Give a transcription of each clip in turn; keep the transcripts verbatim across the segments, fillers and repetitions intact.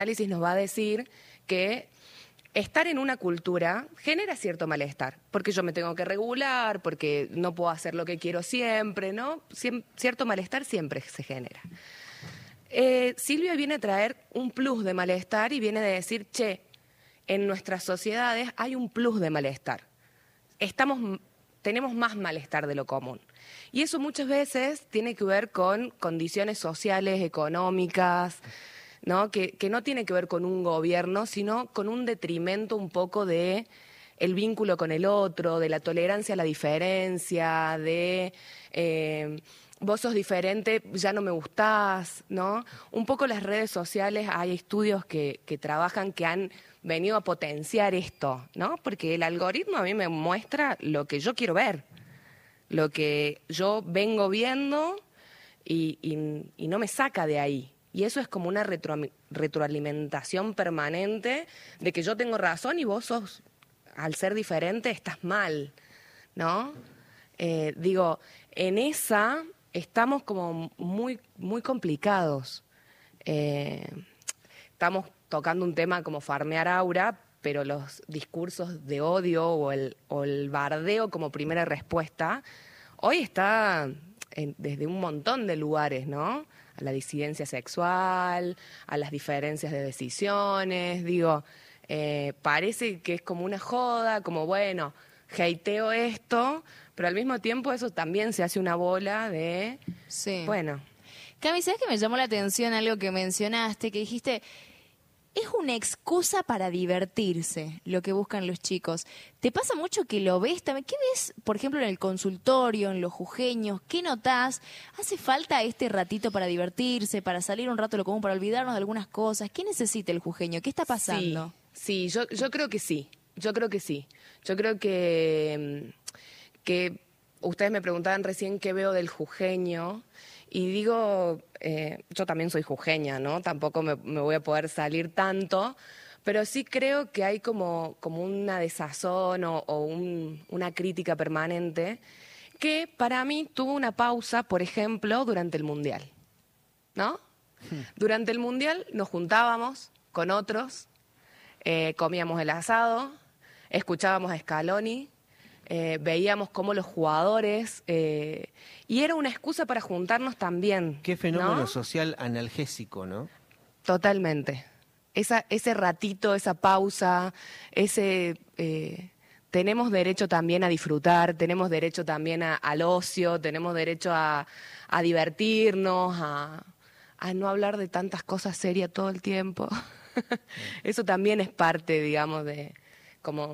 análisis nos va a decir que estar en una cultura genera cierto malestar, porque yo me tengo que regular, porque no puedo hacer lo que quiero siempre, ¿no? Ciem- cierto malestar siempre se genera. Eh, Silvia viene a traer un plus de malestar y viene a decir, che, en nuestras sociedades hay un plus de malestar. Estamos, tenemos más malestar de lo común. Y eso muchas veces tiene que ver con condiciones sociales, económicas, ¿no? Que, que no tiene que ver con un gobierno, sino con un detrimento un poco de el vínculo con el otro, de la tolerancia a la diferencia, de eh, vos sos diferente, ya no me gustás, ¿no? Un poco las redes sociales, hay estudios que, que trabajan, que han venido a potenciar esto, ¿no? Porque el algoritmo a mí me muestra lo que yo quiero ver, lo que yo vengo viendo y, y, y no me saca de ahí. Y eso es como una retro, retroalimentación permanente de que yo tengo razón y vos sos, al ser diferente, estás mal, ¿no? Eh, digo, en esa estamos como muy, muy complicados. Eh, estamos tocando un tema como farmear aura, pero los discursos de odio o el, o el bardeo como primera respuesta, hoy está en, desde un montón de lugares, ¿no? A la disidencia sexual, a las diferencias de decisiones, digo, eh, parece que es como una joda, como bueno, hateo esto, pero al mismo tiempo eso también se hace una bola de, Sí. bueno. Cami, ¿sabes que me llamó la atención algo que mencionaste, que dijiste, es una excusa para divertirse lo que buscan los chicos? ¿Te pasa mucho que lo ves también? ¿Qué ves, por ejemplo, en el consultorio, en los jujeños? ¿Qué notás? ¿Hace falta este ratito para divertirse, para salir un rato de lo común, para olvidarnos de algunas cosas? ¿Qué necesita el jujeño? ¿Qué está pasando? Sí, sí, yo, yo creo que sí, yo creo que sí. Yo creo que, que ustedes me preguntaban recién qué veo del jujeño. Y digo, eh, yo también soy jujeña, ¿no? Tampoco me, me voy a poder salir tanto, pero sí creo que hay como, como una desazón o, o un- una crítica permanente que para mí tuvo una pausa, por ejemplo, durante el Mundial, ¿no? Durante el Mundial nos juntábamos con otros, eh, comíamos el asado, escuchábamos a Scaloni, eh, veíamos cómo los jugadores, eh, y era una excusa para juntarnos también. Qué fenómeno ¿no? social analgésico, ¿no? Totalmente. Esa, ese ratito, esa pausa, ese... eh, tenemos derecho también a disfrutar, tenemos derecho también a- al ocio, tenemos derecho a, a divertirnos, a, a no hablar de tantas cosas serias todo el tiempo. Eso también es parte, digamos, de como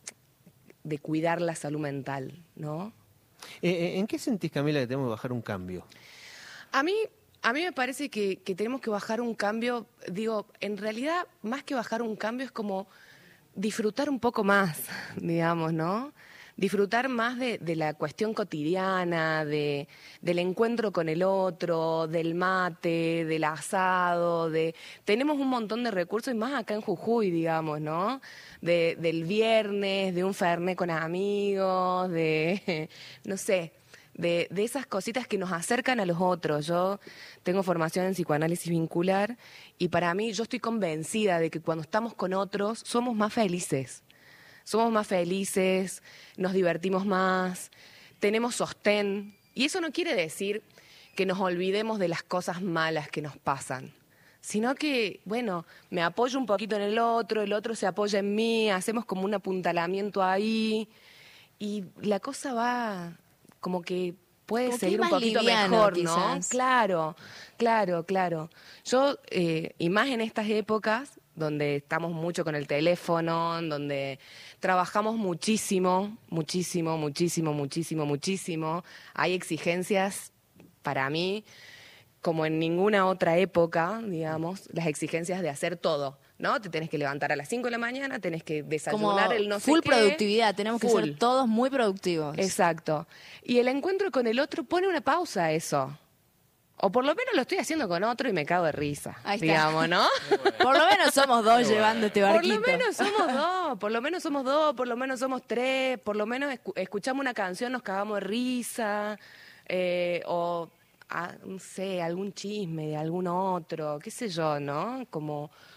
de cuidar la salud mental, ¿no? Eh, eh, ¿En qué sentís, Camila, que tenemos que bajar un cambio? A mí, a mí me parece que, que tenemos que bajar un cambio, digo, en realidad, más que bajar un cambio es como disfrutar un poco más, digamos, ¿no? Disfrutar más de, de la cuestión cotidiana, de, del encuentro con el otro, del mate, del asado, de... Tenemos un montón de recursos, y más acá en Jujuy, digamos, ¿no? De, del viernes, de un fernet con amigos, de, no sé, de, de esas cositas que nos acercan a los otros. Yo tengo formación en psicoanálisis vincular y para mí yo estoy convencida de que cuando estamos con otros somos más felices. Somos más felices, nos divertimos más, tenemos sostén. Y eso no quiere decir que nos olvidemos de las cosas malas que nos pasan, sino que, bueno, me apoyo un poquito en el otro, el otro se apoya en mí, hacemos como un apuntalamiento ahí y la cosa va como que puede Como que seguir es un más poquito liviano, mejor, ¿no? quizás. Claro, claro, claro. Yo, eh, y más en estas épocas, donde estamos mucho con el teléfono, en donde trabajamos muchísimo, muchísimo, muchísimo, muchísimo, muchísimo, hay exigencias para mí como en ninguna otra época, digamos, las exigencias de hacer todo, ¿no? Te tenés que levantar a las cinco de la mañana, tenés que Como desayunar el no sé full qué. productividad, tenemos que Full. ser todos muy productivos. Exacto. Y el encuentro con el otro pone una pausa a eso. O por lo menos lo estoy haciendo con otro y me cago de risa, Ahí está. digamos, ¿no? Por lo menos somos dos llevando este Por barquito. lo menos somos dos, por lo menos somos dos, por lo menos somos tres, por lo menos escu- escuchamos una canción, nos cagamos de risa, eh, o, ah, no sé, algún chisme de algún otro, qué sé yo, ¿no? Como